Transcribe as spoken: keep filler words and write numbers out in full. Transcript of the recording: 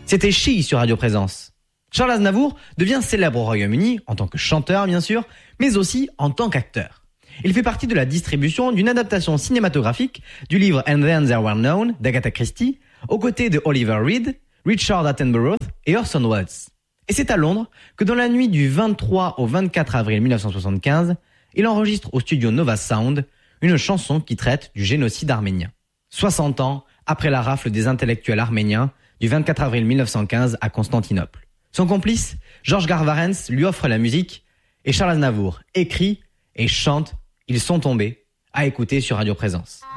C'était She sur Radio Présence. Charles Aznavour devient célèbre au Royaume-Uni en tant que chanteur bien sûr, mais aussi en tant qu'acteur. Il fait partie de la distribution d'une adaptation cinématographique du livre And Then There Were None d'Agatha Christie, aux côtés de Oliver Reed, Richard Attenborough et Orson Welles. Et c'est à Londres que dans la nuit du vingt-trois au vingt-quatre avril mille neuf cent soixante-quinze, il enregistre au studio Nova Sound une chanson qui traite du génocide arménien. soixante ans après la rafle des intellectuels arméniens du vingt-quatre avril mille neuf cent quinze à Constantinople. Son complice, Georges Garvarentz, lui offre la musique et Charles Aznavour écrit et chante « Ils sont tombés » à écouter sur Radio Présence.